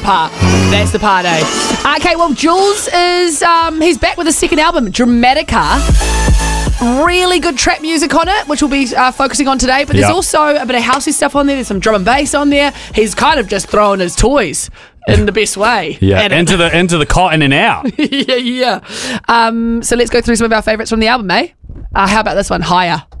part. That's the part, eh? Okay, well, Jules is, he's back with his second album, Dramatica. Really good trap music on it, which we'll be focusing on today. But there's also a bit of housey stuff on there. There's some drum and bass on there. He's kind of just throwing his toys in the best way. Yeah, into the cot in and out. yeah. So let's go through some of our favourites from the album, eh? How about this one, Higher?